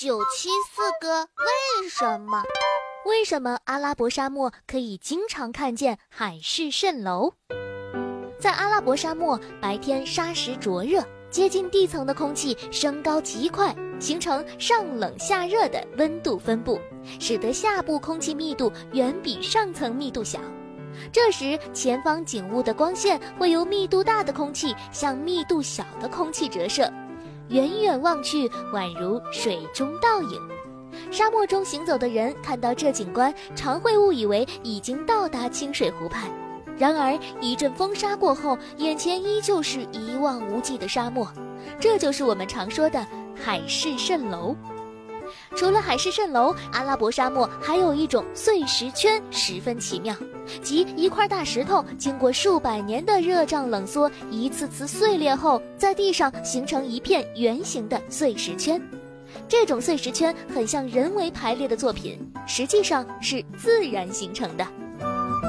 974个为什么？ 为什么阿拉伯沙漠可以经常看见海市蜃楼？在阿拉伯沙漠，白天沙石灼热，接近地层的空气升高极快，形成上冷下热的温度分布，使得下部空气密度远比上层密度小。这时，前方景物的光线会由密度大的空气向密度小的空气折射，远远望去宛如水中倒影。沙漠中行走的人看到这景观，常会误以为已经到达清水湖畔。然而一阵风沙过后，眼前依旧是一望无际的沙漠，这就是我们常说的海市蜃楼。除了海市蜃楼，阿拉伯沙漠还有一种碎石圈十分奇妙，即一块大石头经过数百年的热胀冷缩，一次次碎裂后，在地上形成一片圆形的碎石圈。这种碎石圈很像人为排列的作品，实际上是自然形成的。